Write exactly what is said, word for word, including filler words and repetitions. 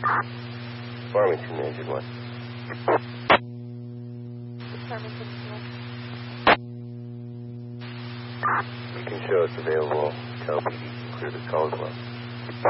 Farmington, Engine one. Farmington, one. You can show it's available. Tell P D to clear the call as well.